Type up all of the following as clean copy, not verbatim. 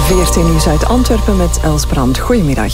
VRT Nieuws uit Antwerpen met Els Brand. Goedemiddag.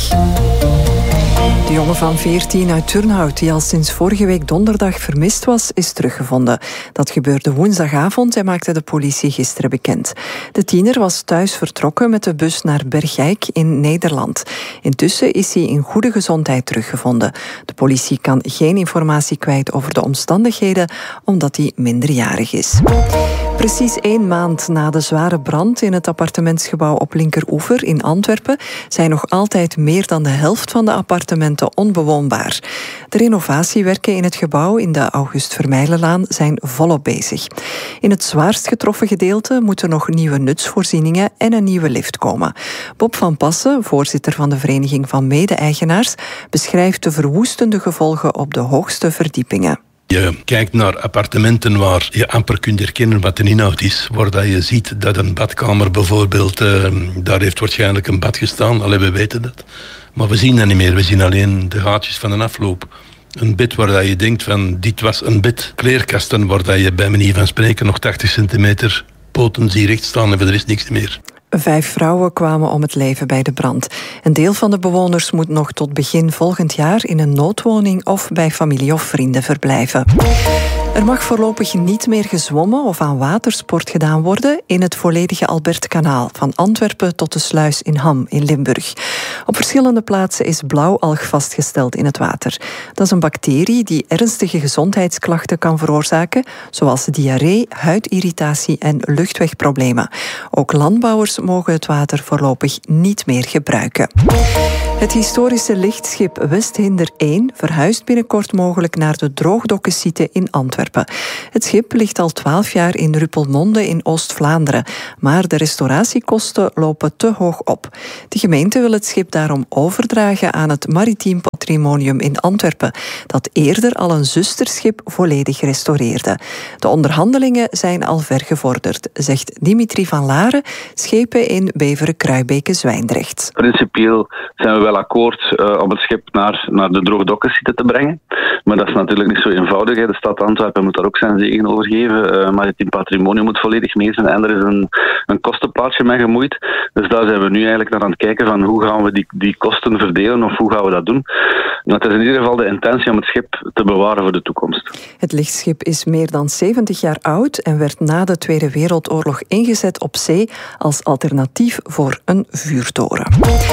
De jongen van 14 uit Turnhout, die al sinds vorige week donderdag vermist was, is teruggevonden. Dat gebeurde woensdagavond en maakte de politie gisteren bekend. De tiener was thuis vertrokken met de bus naar Bergijk in Nederland. Intussen is hij in goede gezondheid teruggevonden. De politie kan geen informatie kwijt over de omstandigheden, omdat hij minderjarig is. Precies 1 maand na de zware brand in het appartementsgebouw op Linkeroever in Antwerpen zijn nog altijd meer dan de helft van de appartementen onbewoonbaar. De renovatiewerken in het gebouw in de August Vermeilenlaan zijn volop bezig. In het zwaarst getroffen gedeelte moeten nog nieuwe nutsvoorzieningen en een nieuwe lift komen. Bob van Passen, voorzitter van de Vereniging van Mede-eigenaars, beschrijft de verwoestende gevolgen op de hoogste verdiepingen. Je kijkt naar appartementen waar je amper kunt herkennen wat de inhoud is. Waar je ziet dat een badkamer bijvoorbeeld, daar heeft waarschijnlijk een bad gestaan. Allee, we weten dat. Maar we zien dat niet meer. We zien alleen de gaatjes van een afloop. Een bed waar je denkt van dit was een bed. Kleerkasten waar je bij manier van spreken nog 80 centimeter poten zie recht staan en er is niks meer. 5 vrouwen kwamen om het leven bij de brand. Een deel van de bewoners moet nog tot begin volgend jaar in een noodwoning of bij familie of vrienden verblijven. Er mag voorlopig niet meer gezwommen of aan watersport gedaan worden in het volledige Albertkanaal, van Antwerpen tot de sluis in Ham in Limburg. Op verschillende plaatsen is blauwalg vastgesteld in het water. Dat is een bacterie die ernstige gezondheidsklachten kan veroorzaken, zoals diarree, huidirritatie en luchtwegproblemen. Ook landbouwers mogen het water voorlopig niet meer gebruiken. Het historische lichtschip Westhinder 1 verhuist binnenkort mogelijk naar de droogdokkensite in Antwerpen. Het schip ligt al 12 jaar in Ruppelmonde in Oost-Vlaanderen, maar de restauratiekosten lopen te hoog op. De gemeente wil het schip daarom overdragen aan het Maritiem Patrimonium in Antwerpen, dat eerder al een zusterschip volledig restaureerde. De onderhandelingen zijn al ver gevorderd, zegt Dimitri van Laren, schepen in Beveren-Kruibeke-Zwijndrecht. Principieel zijn we wel akkoord om het schip naar de droogdokkensite te brengen. Maar dat is natuurlijk niet zo eenvoudig. De stad Antwerpen moet daar ook zijn zegen over geven. Maar het patrimonium moet volledig mee zijn en er is een kostenplaatje mee gemoeid. Dus daar zijn we nu eigenlijk naar aan het kijken van hoe gaan we die kosten verdelen of hoe gaan we dat doen. Maar het is in ieder geval de intentie om het schip te bewaren voor de toekomst. Het lichtschip is meer dan 70 jaar oud en werd na de Tweede Wereldoorlog ingezet op zee als alternatief voor een vuurtoren.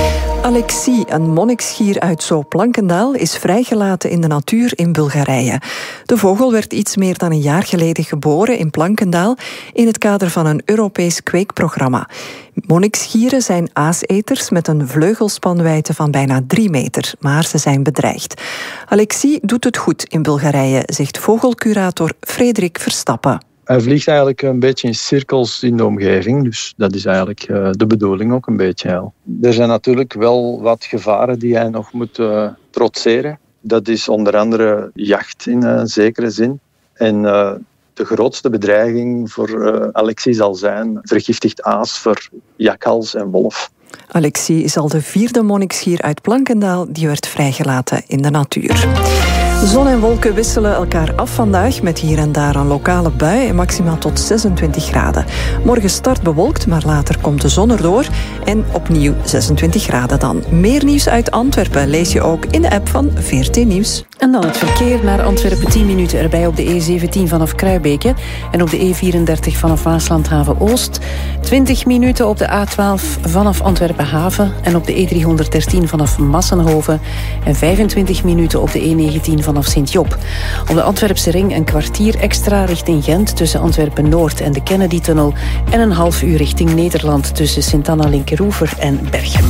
Alexis, een monniksgier uit Zoo-Plankendaal, is vrijgelaten in de natuur in Bulgarije. De vogel werd iets meer dan een jaar geleden geboren in Plankendaal in het kader van een Europees kweekprogramma. Monniksgieren zijn aaseters met een vleugelspanwijdte van bijna 3 meter, maar ze zijn bedreigd. Alexis doet het goed in Bulgarije, zegt vogelcurator Frederik Verstappen. Hij vliegt eigenlijk een beetje in cirkels in de omgeving, dus dat is eigenlijk de bedoeling ook een beetje. Ja. Er zijn natuurlijk wel wat gevaren die hij nog moet trotseren. Dat is onder andere jacht in een zekere zin. En de grootste bedreiging voor Alexis zal zijn vergiftigd aas voor jakhals en wolf. Alexis is al de 4e monniksgier uit Plankendaal die werd vrijgelaten in de natuur. Zon en wolken wisselen elkaar af vandaag met hier en daar een lokale bui en maximaal tot 26 graden. Morgen start bewolkt, maar later komt de zon erdoor en opnieuw 26 graden dan. Meer nieuws uit Antwerpen lees je ook in de app van VRT Nieuws. En dan het verkeer naar Antwerpen, 10 minuten erbij op de E17 vanaf Kruibeke en op de E34 vanaf Waaslandhaven Oost. 20 minuten op de A12 vanaf Antwerpen Haven en op de E313 vanaf Massenhoven en 25 minuten op de E19 vanaf Sint-Job. Op de Antwerpse ring een kwartier extra richting Gent tussen Antwerpen Noord en de Kennedy-tunnel en een half uur richting Nederland tussen Sint-Anna-Linkeroever en Berchem.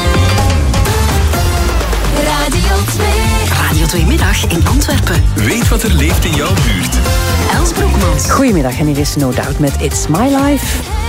Radio 2 Middag in Antwerpen. Weet wat er leeft in jouw buurt. Els Broekmans. Goedemiddag en hier is No Doubt met It's My Life.